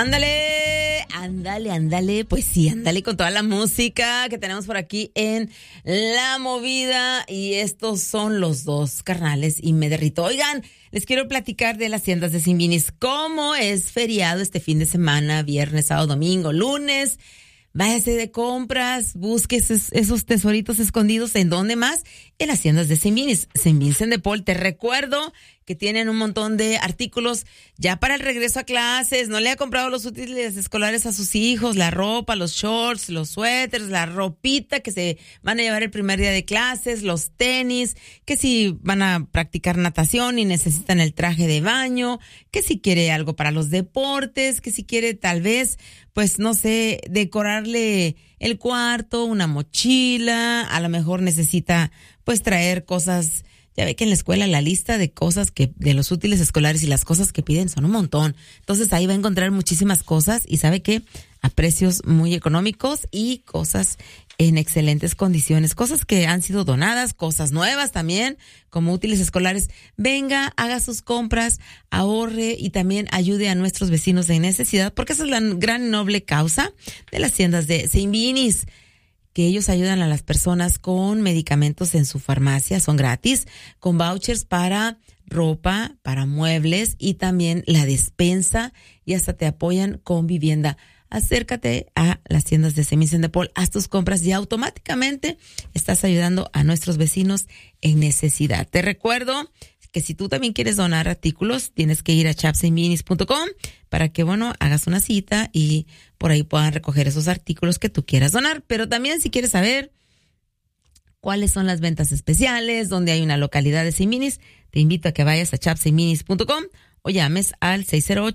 Ándale, pues sí, ándale con toda la música que tenemos por aquí en La Movida. Y estos son los dos carnales y me derrito. Oigan, les quiero platicar de las tiendas de Simbinis. ¿Cómo es feriado este fin de semana? Viernes, sábado, domingo, lunes. Váyase de compras, busque esos tesoritos escondidos. ¿En dónde más? En las tiendas de Simbinis. Saint Vincent de Paul. Te recuerdo que tienen un montón de artículos ya para el regreso a clases. No le ha comprado los útiles escolares a sus hijos, la ropa, los shorts, los suéteres, la ropita que se van a llevar el primer día de clases, los tenis, que si van a practicar natación y necesitan el traje de baño, que si quiere algo para los deportes, que si quiere tal vez, pues no sé, decorarle el cuarto, una mochila, a lo mejor necesita pues traer cosas. Ya ve que en la escuela la lista de cosas de los útiles escolares y las cosas que piden son un montón. Entonces ahí va a encontrar muchísimas cosas y sabe que a precios muy económicos y cosas en excelentes condiciones. Cosas que han sido donadas, cosas nuevas también, como útiles escolares. Venga, haga sus compras, ahorre y también ayude a nuestros vecinos en necesidad, porque esa es la gran y noble causa de las tiendas de Simbinis, que ellos ayudan a las personas con medicamentos en su farmacia, son gratis, con vouchers para ropa, para muebles y también la despensa, y hasta te apoyan con vivienda. Acércate a las tiendas de Saint Vincent de Paul, haz tus compras y automáticamente estás ayudando a nuestros vecinos en necesidad. Te recuerdo que si tú también quieres donar artículos, tienes que ir a chapsaintvinis.com para que, hagas una cita y por ahí puedan recoger esos artículos que tú quieras donar. Pero también si quieres saber cuáles son las ventas especiales, dónde hay una localidad de Simbinis, te invito a que vayas a chapsaintvinis.com o llames al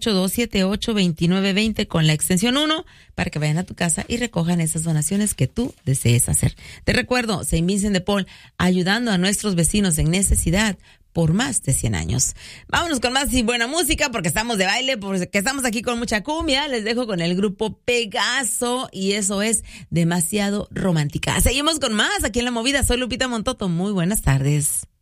608-278-2920 con la extensión 1 para que vayan a tu casa y recojan esas donaciones que tú desees hacer. Te recuerdo, Saint Vincent de Paul, ayudando a nuestros vecinos en necesidad por más de 100 años. Vámonos con más y buena música porque estamos de baile, porque estamos aquí con mucha cumbia. Les dejo con el grupo Pegaso y eso es Demasiado Romántica. Seguimos con más aquí en La Movida. Soy Lupita Montoto. Muy buenas tardes.